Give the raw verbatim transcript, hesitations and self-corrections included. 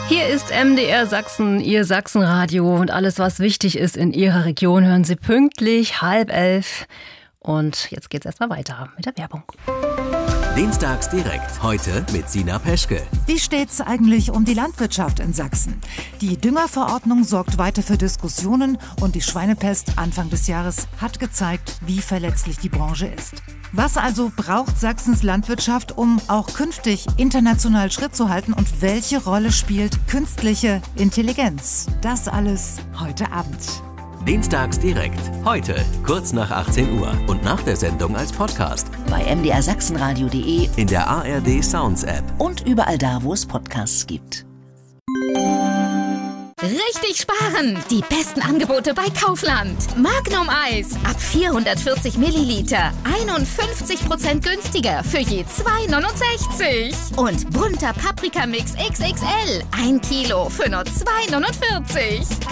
Hier ist M D R Sachsen, Ihr Sachsenradio, und alles, was wichtig ist in Ihrer Region, hören Sie pünktlich halb elf. Und jetzt geht's erstmal weiter mit der Werbung. Dienstags direkt. Heute mit Sina Peschke. Wie steht's eigentlich um die Landwirtschaft in Sachsen? Die Düngerverordnung sorgt weiter für Diskussionen und die Schweinepest Anfang des Jahres hat gezeigt, wie verletzlich die Branche ist. Was also braucht Sachsens Landwirtschaft, um auch künftig international Schritt zu halten, und welche Rolle spielt künstliche Intelligenz? Das alles heute Abend. Dienstags direkt. Heute, kurz nach achtzehn Uhr und nach der Sendung als Podcast. Bei m d r sachsenradio punkt d e, in der A R D Sounds App und überall da, wo es Podcasts gibt. Richtig sparen! Die besten Angebote bei Kaufland. Magnum Eis ab vierhundertvierzig Milliliter. einundfünfzig Prozent günstiger für je zwei neunundsechzig. Und bunter Paprikamix X X L. ein Kilo für nur zwei neunundvierzig.